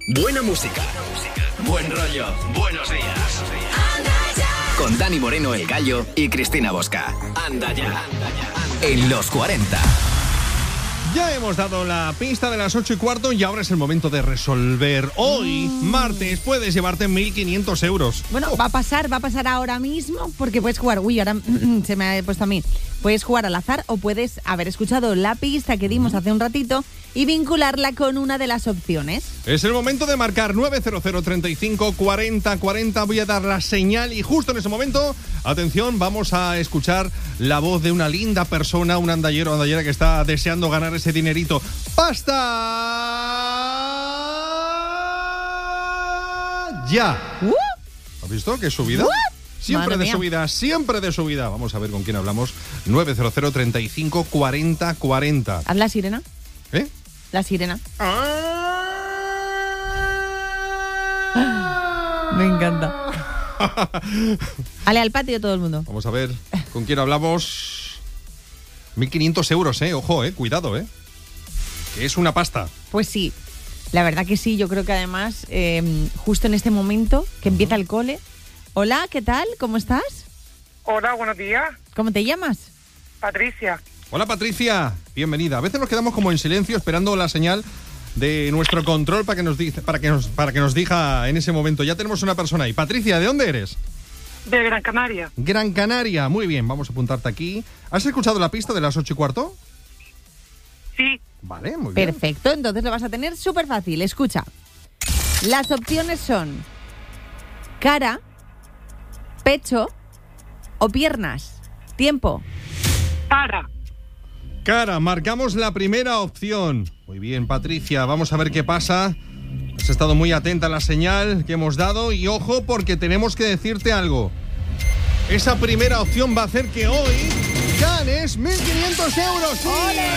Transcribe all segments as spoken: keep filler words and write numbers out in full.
Buena música, buen rollo, buenos días. Con Dani Moreno, El Gallo, y Cristina Bosca. Anda ya, en los cuarenta. Ya hemos dado la pista de las ocho y cuarto y ahora es el momento de resolver. Hoy, mm. martes, puedes llevarte mil quinientos euros. Bueno, oh. va a pasar, va a pasar ahora mismo porque puedes jugar... Uy, ahora se me ha puesto a mí. Puedes jugar al azar o puedes haber escuchado la pista que dimos hace un ratito y vincularla con una de las opciones. Es el momento de marcar nueve cero cero, treinta y cinco, cuarenta, cuarenta. Voy a dar la señal y justo en ese momento, atención, vamos a escuchar la voz de una linda persona, un andallero o andallera que está deseando ganar ese dinerito. ¡Pasta! ¡Ya! ¿Uh? ¿Has visto qué subida? ¿What? Siempre Madre de mía. subida, siempre de subida. Vamos a ver con quién hablamos. nueve cero cero, treinta y cinco, cuarenta, cuarenta. ¿Haz la sirena? ¿Eh? La sirena. Me encanta. Ale, al patio todo el mundo. Vamos a ver con quién hablamos. mil quinientos euros, eh. Ojo, eh. Cuidado, eh. Que es una pasta. Pues sí, la verdad que sí. Yo creo que además, eh, justo en este momento que empieza el cole. Hola, ¿qué tal? ¿Cómo estás? Hola, buenos días. ¿Cómo te llamas? Patricia. Hola, Patricia. Bienvenida. A veces nos quedamos como en silencio esperando la señal de nuestro control para que nos dice, para que nos, para que nos diga en ese momento. Ya tenemos una persona ahí. Patricia, ¿de dónde eres? De Gran Canaria. Gran Canaria. Muy bien, vamos a apuntarte aquí. ¿Has escuchado la pista de las ocho y cuarto? Sí. Vale, muy bien. Perfecto, entonces lo vas a tener súper fácil. Escucha. Las opciones son cara, pecho o piernas. Tiempo. Cara. Cara, marcamos la primera opción. Muy bien, Patricia, vamos a ver qué pasa. Has estado muy atenta a la señal que hemos dado y ojo porque tenemos que decirte algo. Esa primera opción va a hacer que hoy ganes mil quinientos euros. ¡Sí! ¡Ole!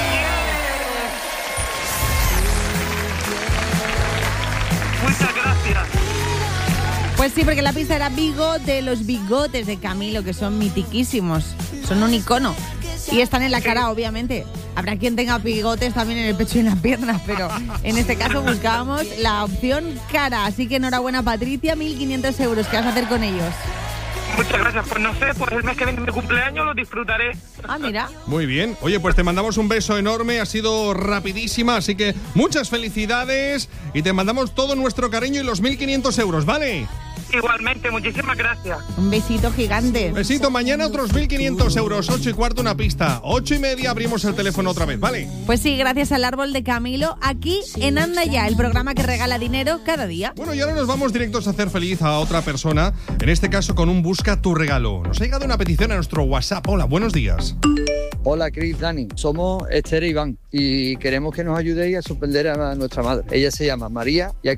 Muchas gracias. Pues sí, porque la pista era bigote, los bigotes de Camilo, que son mitiquísimos. Son un icono. Y están en la cara, obviamente. Habrá quien tenga bigotes también en el pecho y en las piernas, pero en este caso buscábamos la opción cara. Así que enhorabuena, Patricia, mil quinientos euros. ¿Qué vas a hacer con ellos? Muchas gracias. Pues no sé, pues el mes que viene mi cumpleaños lo disfrutaré. Ah, mira. Muy bien. Oye, pues te mandamos un beso enorme. Ha sido rapidísima, así que muchas felicidades. Y te mandamos todo nuestro cariño y los mil quinientos euros, ¿vale? Igualmente, muchísimas gracias. Un besito gigante. Besito, mañana otros mil quinientos euros, ocho y cuarto una pista, ocho y media abrimos el teléfono otra vez, ¿vale? Pues sí, gracias al árbol de Camilo, aquí en Anda Ya, el programa que regala dinero cada día. Bueno, y ahora nos vamos directos a hacer feliz a otra persona, en este caso con un Busca tu regalo. Nos ha llegado una petición a nuestro WhatsApp. Hola, buenos días. Hola, Cris, Dani. Somos Esther e Iván y queremos que nos ayudéis a sorprender a nuestra madre. Ella se llama María y ha